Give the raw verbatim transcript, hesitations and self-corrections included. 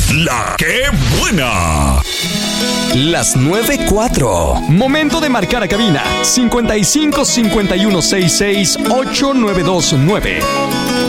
La que buena. Las nueve cuatro. Momento de marcar a cabina. cincuenta y cinco cincuenta y uno sesenta y seis ocho nueve dos nueve.